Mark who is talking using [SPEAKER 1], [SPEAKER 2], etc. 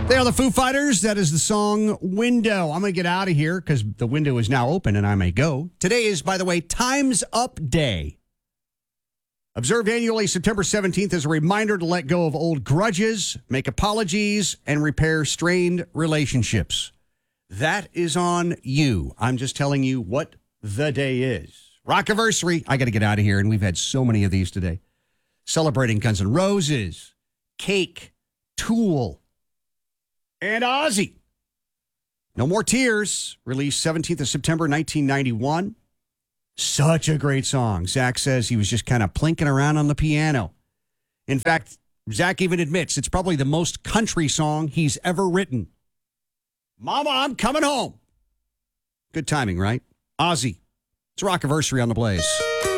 [SPEAKER 1] They are the Foo Fighters. That is the song Window. I'm going to get out of here because the window is now open and I may go. Today is, by the way, Time's Up Day. Observed annually September 17th as a reminder to let go of old grudges, make apologies, and repair strained relationships. That is on you. I'm just telling you what the day is. Rockiversary. I got to get out of here, and we've had so many of these today. Celebrating Guns N' Roses, Cake, Tool, and Ozzy. No More Tears, released 17th of September, 1991. Such a great song. Zach says he was just kind of plinking around on the piano. In fact, Zach even admits it's probably the most country song he's ever written. Mama, I'm coming home. Good timing, right? Ozzy. It's Rockiversary on the Blaze.